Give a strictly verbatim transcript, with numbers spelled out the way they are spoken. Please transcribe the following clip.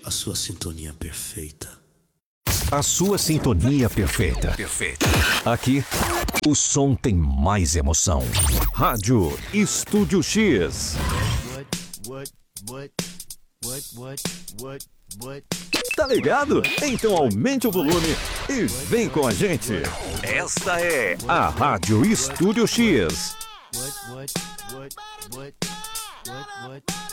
A sua sintonia perfeita. A sua sintonia perfeita. Perfeita. Aqui, o som tem mais emoção. Rádio Estúdio X. Tá ligado? Então aumente o volume e vem com a gente. Esta é a Rádio Estúdio X.